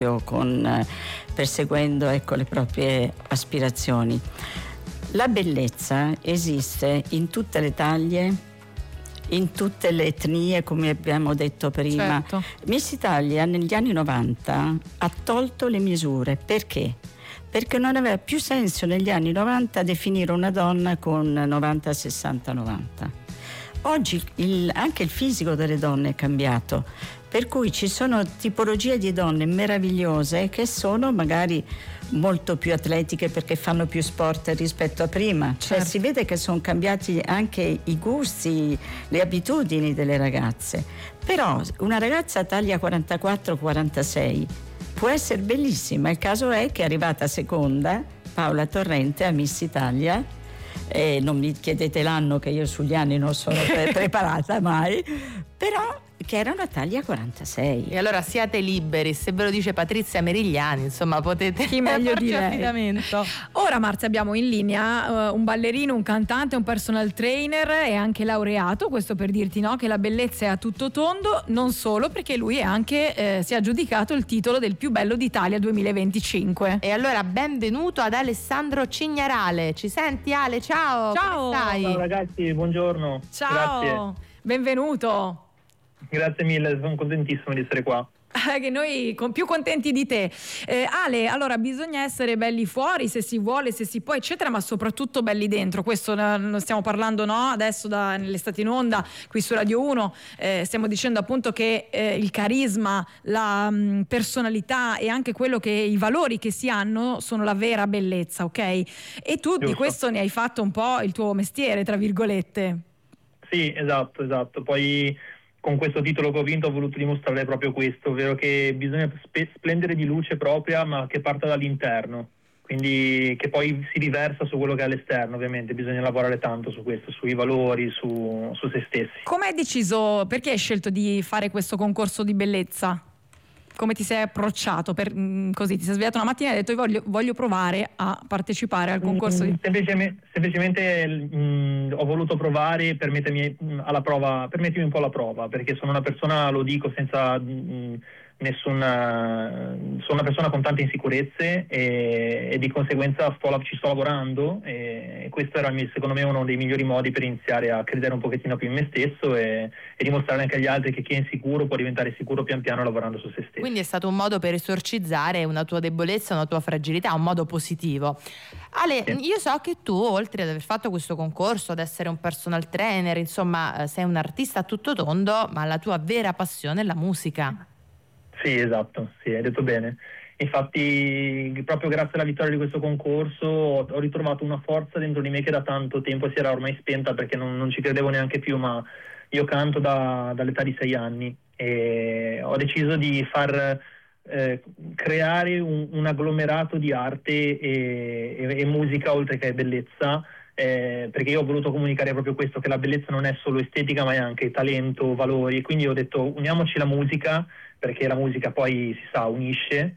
perseguendo le proprie aspirazioni. La bellezza esiste in tutte le taglie, in tutte le etnie, come abbiamo detto prima. Certo. Miss Italia negli anni 90 ha tolto le misure. Perché? Perché non aveva più senso negli anni 90 definire una donna con 90, 60, 90. Oggi anche il fisico delle donne è cambiato, per cui ci sono tipologie di donne meravigliose che sono magari molto più atletiche perché fanno più sport rispetto a prima. Cioè si vede che sono cambiati anche i gusti, le abitudini delle ragazze. Però una ragazza taglia 44-46 può essere bellissima. Il caso è che è arrivata seconda Paola Torrente a Miss Italia. Non mi chiedete l'anno, che io sugli anni non sono preparata mai, però che era una taglia 46. E allora siate liberi, se ve lo dice Patrizia Merigliani, insomma potete chi meglio di lei. affidamento. Ora Marzia abbiamo in linea un ballerino, un cantante, un personal trainer e anche laureato, questo per dirti che la bellezza è a tutto tondo, non solo, perché lui è anche si è aggiudicato il titolo del più bello d'Italia 2025. E allora benvenuto ad Alessandro Cignarale. Ci senti Ale? Ciao. Ciao. Come stai? Ciao ragazzi, buongiorno. Ciao. Grazie. Benvenuto. Grazie mille, sono contentissimo di essere qua. Che noi più contenti di te. Ale, allora bisogna essere belli fuori se si vuole, se si può, eccetera, ma soprattutto belli dentro. Questo ne stiamo parlando adesso nell'estate in onda qui su Radio 1. Stiamo dicendo appunto che il carisma, la personalità e anche quello che i valori che si hanno sono la vera bellezza, ok? E tu Giusto. Di questo ne hai fatto un po' il tuo mestiere, tra virgolette. Sì, esatto. Poi con questo titolo che ho vinto ho voluto dimostrare proprio questo, ovvero che bisogna splendere di luce propria, ma che parta dall'interno, quindi che poi si riversa su quello che è all'esterno. Ovviamente bisogna lavorare tanto su questo, sui valori, su se stessi. Come hai deciso, perché hai scelto di fare questo concorso di bellezza? Come ti sei approcciato? Così ti sei svegliato una mattina e hai detto voglio provare a partecipare al concorso di... Semplicemente ho voluto provare per mettermi un po' alla prova, perché sono una persona, lo dico senza sono una persona con tante insicurezze e di conseguenza ci sto lavorando, e questo era secondo me uno dei migliori modi per iniziare a credere un pochettino più in me stesso e dimostrare anche agli altri che chi è insicuro può diventare sicuro pian piano lavorando su se stesso. Quindi è stato un modo per esorcizzare una tua debolezza, una tua fragilità, un modo positivo. Ale, sì. Io so che tu, oltre ad aver fatto questo concorso, ad essere un personal trainer, insomma sei un artista a tutto tondo, ma la tua vera passione è la musica. Sì, esatto, sì, hai detto bene. Infatti proprio grazie alla vittoria di questo concorso ho ritrovato una forza dentro di me che da tanto tempo si era ormai spenta, perché non ci credevo neanche più, ma io canto dall'età di 6 anni e ho deciso di far creare un agglomerato di arte e musica, oltre che bellezza, perché io ho voluto comunicare proprio questo, che la bellezza non è solo estetica ma è anche talento, valori, e quindi ho detto uniamoci la musica, perché la musica poi si sa unisce,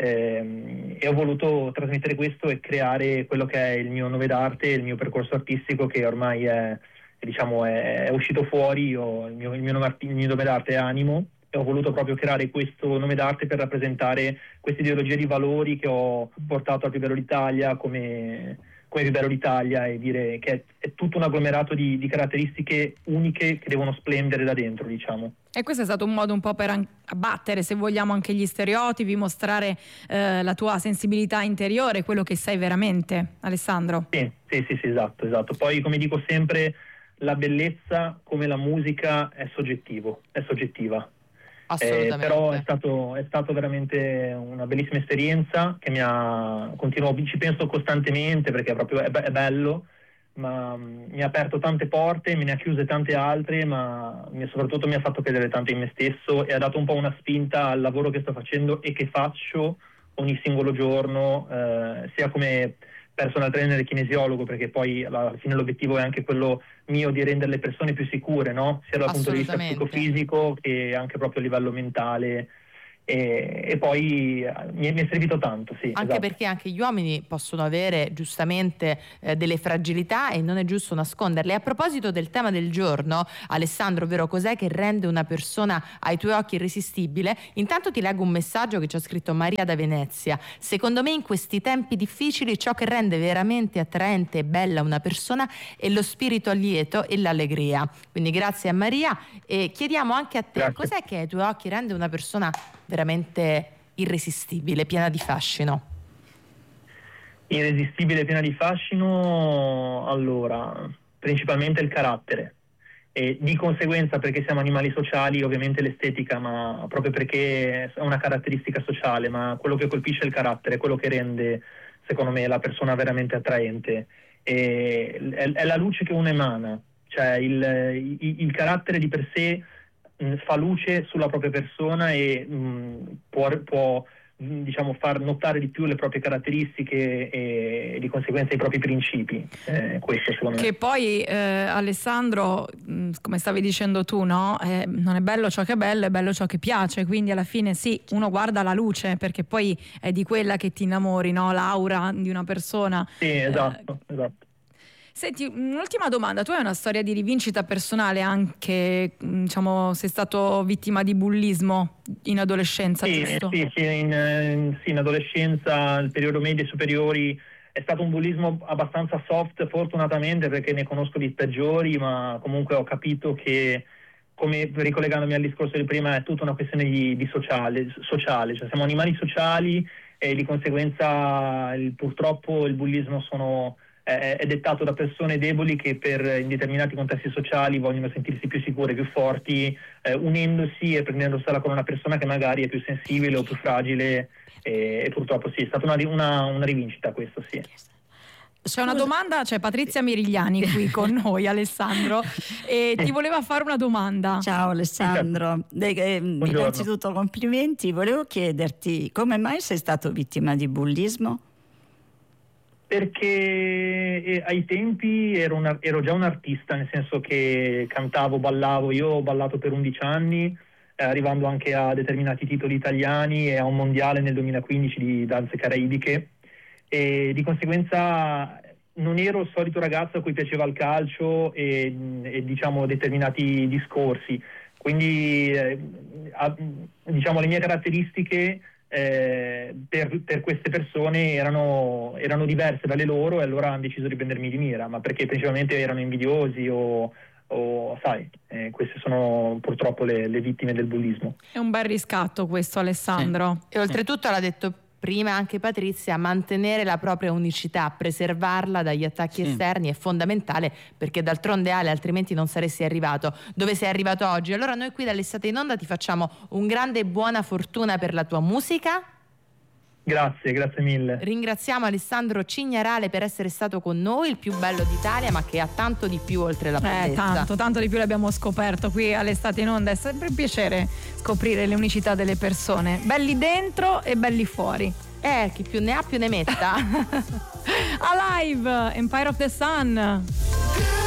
e ho voluto trasmettere questo e creare quello che è il mio nome d'arte, il mio percorso artistico, che ormai è uscito fuori. Il mio nome d'arte è Animo, e ho voluto proprio creare questo nome d'arte per rappresentare questa ideologia di valori che ho portato al più bello d'Italia come più bello d'Italia, e dire che è tutto un agglomerato di caratteristiche uniche che devono splendere da dentro, diciamo. E questo è stato un modo un po' per abbattere, se vogliamo, anche gli stereotipi, mostrare la tua sensibilità interiore, quello che sei veramente, Alessandro. Sì, esatto. Poi, come dico sempre, la bellezza, come la musica, è soggettiva. Assolutamente. Però è stato veramente una bellissima esperienza che ci penso costantemente, perché proprio è bello, ma mi ha aperto tante porte, me ne ha chiuse tante altre, ma soprattutto mi ha fatto credere tanto in me stesso e ha dato un po' una spinta al lavoro che sto facendo e che faccio ogni singolo giorno, sia come personal trainer e kinesiologo, perché poi alla fine l'obiettivo è anche quello mio di rendere le persone più sicure, no? Sia dal punto di vista psicofisico che anche proprio a livello mentale, e poi mi è servito tanto, sì. Anche esatto. perché anche gli uomini possono avere giustamente delle fragilità e non è giusto nasconderle. A proposito del tema del giorno, Alessandro, ovvero cos'è che rende una persona ai tuoi occhi irresistibile, intanto ti leggo un messaggio che ci ha scritto Maria da Venezia. Secondo me in questi tempi difficili ciò che rende veramente attraente e bella una persona è lo spirito lieto e l'allegria. Quindi grazie a Maria, e chiediamo anche a te, cos'è che ai tuoi occhi rende una persona veramente irresistibile, piena di fascino? Irresistibile, piena di fascino, allora, principalmente il carattere. E di conseguenza, perché siamo animali sociali, ovviamente l'estetica, ma proprio perché è una caratteristica sociale, ma quello che colpisce è il carattere, quello che rende, secondo me, la persona veramente attraente. È la luce che uno emana, cioè il carattere di per sé fa luce sulla propria persona e può diciamo far notare di più le proprie caratteristiche e di conseguenza i propri principi. Questo secondo me. Che poi Alessandro, come stavi dicendo tu, no? Non è bello ciò che è bello, è bello ciò che piace, quindi alla fine sì, uno guarda la luce perché poi è di quella che ti innamori, no? L'aura di una persona. Sì, esatto. Senti, un'ultima domanda, tu hai una storia di rivincita personale anche, diciamo, sei stato vittima di bullismo in adolescenza, giusto? Sì, in adolescenza, il periodo medio e superiori, è stato un bullismo abbastanza soft, fortunatamente, perché ne conosco di peggiori, ma comunque ho capito che, come ricollegandomi al discorso di prima, è tutta una questione di sociale, cioè siamo animali sociali e di conseguenza purtroppo il bullismo è dettato da persone deboli che in determinati contesti sociali vogliono sentirsi più sicure, più forti, unendosi e prendendosela con una persona che magari è più sensibile o più fragile, e purtroppo sì, è stata una rivincita questo, sì. C'è una domanda, c'è Patrizia Mirigliani qui con noi, Alessandro, e ti voleva fare una domanda. Ciao Alessandro, innanzitutto complimenti, volevo chiederti come mai sei stato vittima di bullismo? Perché ai tempi ero già un artista, nel senso che cantavo, ballavo. Io ho ballato per 11 anni, arrivando anche a determinati titoli italiani e a un mondiale nel 2015 di danze caraibiche, e di conseguenza non ero il solito ragazzo a cui piaceva il calcio e diciamo determinati discorsi. Quindi diciamo le mie caratteristiche per queste persone erano diverse dalle loro, e allora hanno deciso di prendermi di mira, ma perché principalmente erano invidiosi o sai, queste sono purtroppo le vittime del bullismo. È un bel riscatto questo, Alessandro. Sì. E oltretutto l'ha detto prima anche Patrizia, mantenere la propria unicità, preservarla dagli attacchi esterni è fondamentale, perché d'altronde Ale, altrimenti non saresti arrivato dove sei arrivato oggi. Allora noi qui dall'Estate in Onda ti facciamo un grande buona fortuna per la tua musica. Grazie mille. Ringraziamo Alessandro Cignarale per essere stato con noi, il più bello d'Italia, ma che ha tanto di più oltre la bellezza. Tanto di più l'abbiamo scoperto qui all'Estate in Onda. È sempre un piacere scoprire le unicità delle persone, belli dentro e belli fuori. Chi più ne ha più ne metta. Alive, Empire of the Sun.